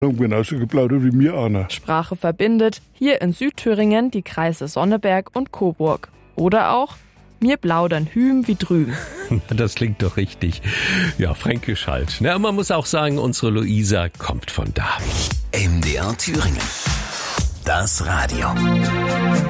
genauso geplaudert wie mir einer. Sprache verbindet, hier in Südthüringen die Kreise Sonneberg und Coburg. Oder auch, mir plaudern hüm wie drüben. Das klingt doch richtig. Ja, fränkisch halt. Na, man muss auch sagen, unsere Luisa kommt von da. MDR Thüringen. Das Radio.